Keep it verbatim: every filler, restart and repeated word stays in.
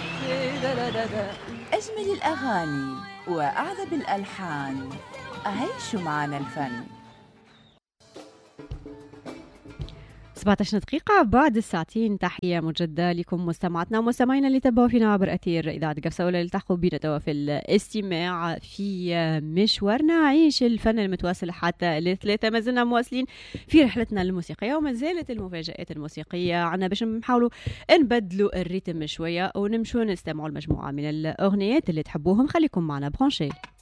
أجمل الأغاني وأعذب الألحان، عيشوا معنا الفن. سبعة عشر دقيقة بعد الساعتين، تحية مجددة لكم مستمعاتنا ومستمعينا اللي تابعوا فينا عبر أثير إذاعة قفصة، ولا اللي التحقوا بنا توا في الاستماع في مشوارنا عيش الفن المتواصل حتى الثلاثة. ما زلنا مواصلين في رحلتنا الموسيقية، وما زالت المفاجآت الموسيقية عنا باش نحاولوا نبدلوا الريتم شوية ونمشوا نستمعوا المجموعة من الأغنيات اللي تحبوهم. خليكم معنا برونشي.